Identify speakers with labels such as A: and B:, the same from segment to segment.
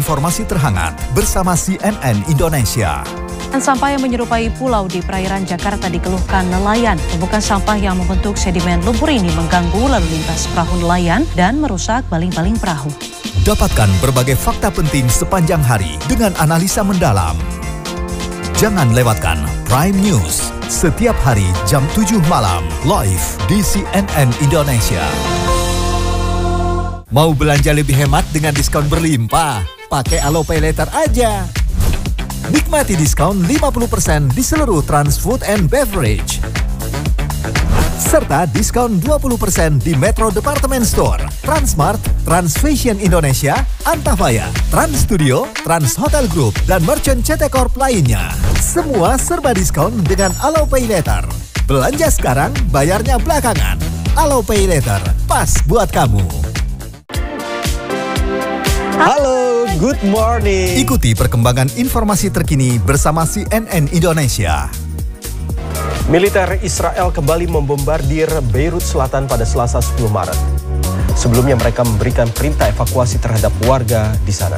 A: informasi terhangat bersama CNN Indonesia.
B: Sampah yang menyerupai pulau di perairan Jakarta dikeluhkan nelayan. Tumpukan sampah yang membentuk sedimen lumpur ini mengganggu lalu lintas perahu nelayan dan merusak baling-baling perahu.
A: Dapatkan berbagai fakta penting sepanjang hari dengan analisa mendalam. Jangan lewatkan Prime News setiap hari jam 7 malam live di CNN Indonesia. Mau belanja lebih hemat dengan diskon berlimpah? Pakai Alo Pay Later aja. Nikmati diskon 50% di seluruh Trans Food and Beverage. Serta diskon 20% di Metro Department Store, Transmart, Trans Fashion Indonesia, Antafaya, Trans Studio, Trans Hotel Group, dan Merchant CT Corp lainnya. Semua serba diskon dengan Alo Pay Later. Belanja sekarang, bayarnya belakangan. Alo Pay Later, pas buat kamu.
C: Halo, good morning.
A: Ikuti perkembangan informasi terkini bersama CNN Indonesia.
C: Militer Israel kembali membombardir Beirut Selatan pada Selasa 10 Maret. Sebelumnya mereka memberikan perintah evakuasi terhadap warga di sana.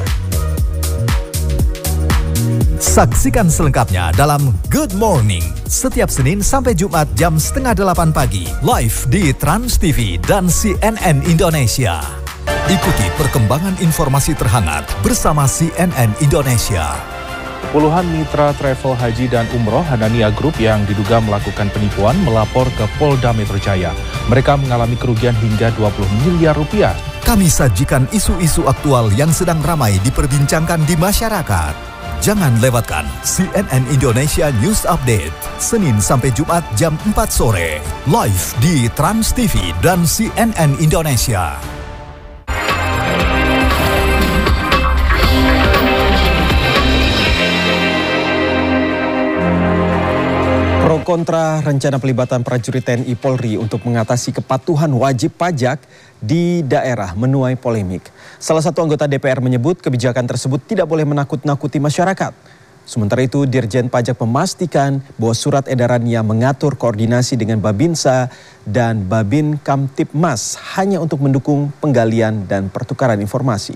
A: Saksikan selengkapnya dalam Good Morning setiap Senin sampai Jumat jam 7:30 pagi live di Trans TV dan CNN Indonesia. Ikuti perkembangan informasi terhangat bersama CNN Indonesia.
D: Puluhan mitra travel haji dan umroh Hanania Group yang diduga melakukan penipuan melapor ke Polda Metro Jaya. Mereka mengalami kerugian hingga 20 miliar rupiah.
A: Kami sajikan isu-isu aktual yang sedang ramai diperbincangkan di masyarakat. Jangan lewatkan CNN Indonesia News Update, Senin sampai Jumat jam 4 sore, live di Trans TV dan CNN Indonesia.
C: Pro kontra rencana pelibatan prajurit TNI Polri untuk mengatasi kepatuhan wajib pajak di daerah menuai polemik. Salah satu anggota DPR menyebut kebijakan tersebut tidak boleh menakut-nakuti masyarakat. Sementara itu, Dirjen Pajak memastikan bahwa surat edaran yang mengatur koordinasi dengan Babinsa dan Babin Kamtipmas hanya untuk mendukung penggalian dan pertukaran informasi.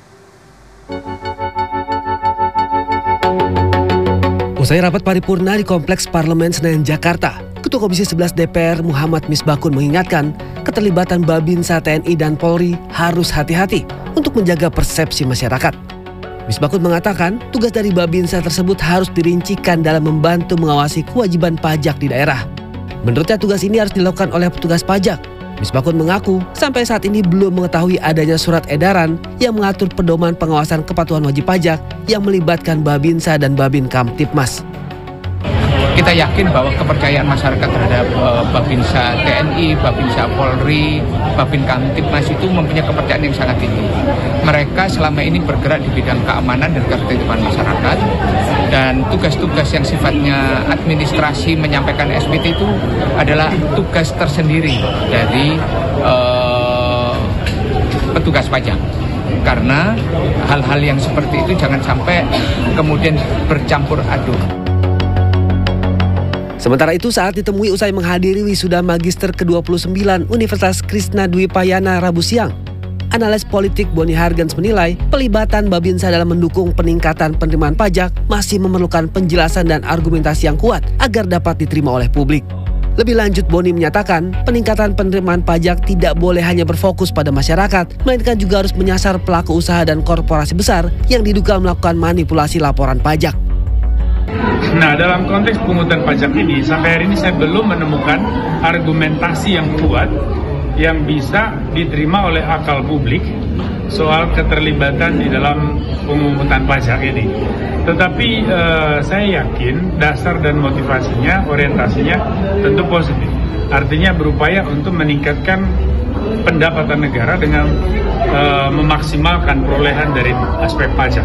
E: Usai rapat paripurna di Kompleks Parlemen Senayan, Jakarta, Ketua Komisi 11 DPR Muhammad Misbakun mengingatkan keterlibatan Babinsa TNI dan Polri harus hati-hati untuk menjaga persepsi masyarakat. Misbakun mengatakan tugas dari Babinsa tersebut harus dirincikan dalam membantu mengawasi kewajiban pajak di daerah. Menurutnya tugas ini harus dilakukan oleh petugas pajak. Misbakun mengaku sampai saat ini belum mengetahui adanya surat edaran yang mengatur pedoman pengawasan kepatuhan wajib pajak yang melibatkan Babinsa dan Babin Kamtipmas.
F: Kita yakin bahwa kepercayaan masyarakat terhadap Babinsa TNI, Babinsa Polri, Babin Kamtipmas itu mempunyai kepercayaan yang sangat tinggi. Mereka selama ini bergerak di bidang keamanan dan ketertiban masyarakat, dan tugas-tugas yang sifatnya administrasi menyampaikan SPT itu adalah tugas tersendiri dari petugas pajak. Karena hal-hal yang seperti itu jangan sampai kemudian bercampur aduk.
E: Sementara itu, saat ditemui usai menghadiri wisuda magister ke-29 Universitas Krishna Dwipayana Rabu siang, analis politik Boni Hargens menilai pelibatan Babinsa dalam mendukung peningkatan penerimaan pajak masih memerlukan penjelasan dan argumentasi yang kuat agar dapat diterima oleh publik. Lebih lanjut, Boni menyatakan peningkatan penerimaan pajak tidak boleh hanya berfokus pada masyarakat, melainkan juga harus menyasar pelaku usaha dan korporasi besar yang diduga melakukan manipulasi laporan pajak.
G: Nah, dalam konteks pungutan pajak ini, sampai hari ini saya belum menemukan argumentasi yang kuat yang bisa diterima oleh akal publik soal keterlibatan di dalam pungutan pajak ini. Tetapi saya yakin dasar dan motivasinya, orientasinya tentu positif. Artinya berupaya untuk meningkatkan pendapatan negara dengan memaksimalkan perolehan dari aspek pajak.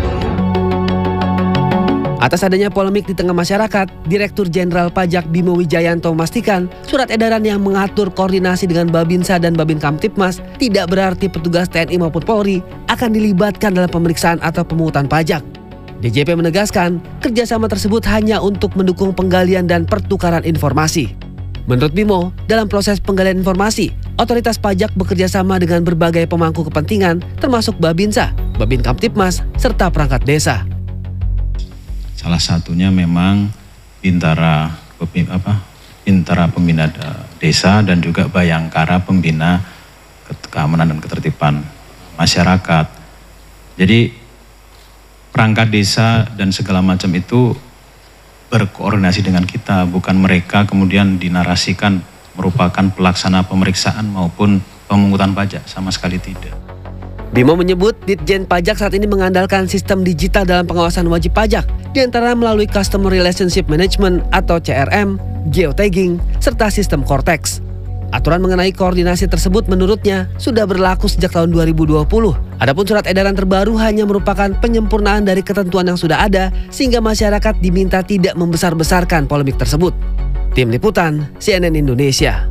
E: Atas adanya polemik di tengah masyarakat, Direktur Jenderal Pajak Bimo Wijayanto memastikan surat edaran yang mengatur koordinasi dengan Babinsa dan Babin Kamtipmas tidak berarti petugas TNI maupun Polri akan dilibatkan dalam pemeriksaan atau pemungutan pajak. DJP menegaskan kerjasama tersebut hanya untuk mendukung penggalian dan pertukaran informasi. Menurut Bimo, dalam proses penggalian informasi, otoritas pajak bekerja sama dengan berbagai pemangku kepentingan termasuk Babinsa, Babin Kamtipmas, serta perangkat desa.
H: Salah satunya memang Bintara Pembina Desa dan juga Bayangkara Pembina Keamanan dan Ketertiban Masyarakat. Jadi perangkat desa dan segala macam itu berkoordinasi dengan kita, bukan mereka kemudian dinarasikan merupakan pelaksana pemeriksaan maupun pemungutan pajak, sama sekali tidak.
E: Bimo menyebut Ditjen Pajak saat ini mengandalkan sistem digital dalam pengawasan wajib pajak, diantara melalui Customer Relationship Management atau CRM, geotagging, serta sistem Cortex. Aturan mengenai koordinasi tersebut menurutnya sudah berlaku sejak tahun 2020. Adapun surat edaran terbaru hanya merupakan penyempurnaan dari ketentuan yang sudah ada, sehingga masyarakat diminta tidak membesar-besarkan polemik tersebut. Tim Liputan, CNN Indonesia.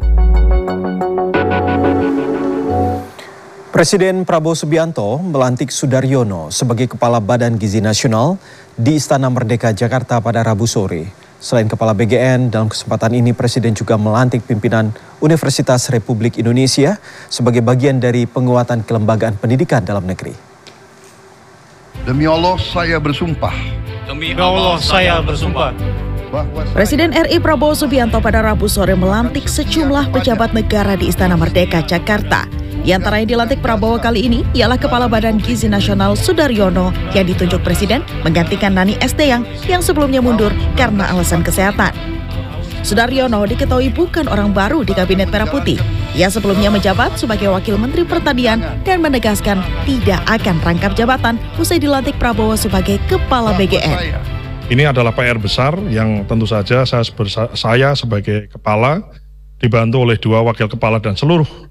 C: Presiden Prabowo Subianto melantik Sudaryono sebagai Kepala Badan Gizi Nasional di Istana Merdeka Jakarta pada Rabu sore. Selain Kepala BGN, dalam kesempatan ini Presiden juga melantik pimpinan Universitas Republik Indonesia sebagai bagian dari penguatan kelembagaan pendidikan dalam negeri.
I: Demi Allah saya bersumpah.
J: Demi Allah saya bersumpah.
K: Presiden RI Prabowo Subianto pada Rabu sore melantik sejumlah pejabat negara di Istana Merdeka Jakarta. Di antara yang dilantik Prabowo kali ini ialah Kepala Badan Gizi Nasional Sudaryono yang ditunjuk Presiden menggantikan Nani Esteyang yang sebelumnya mundur karena alasan kesehatan. Sudaryono diketahui bukan orang baru di Kabinet Merah Putih. Ia sebelumnya menjabat sebagai Wakil Menteri Pertanian dan menegaskan tidak akan rangkap jabatan usai dilantik Prabowo sebagai Kepala BGN.
L: Ini adalah PR besar yang tentu saja saya sebagai kepala dibantu oleh 2 wakil kepala dan seluruh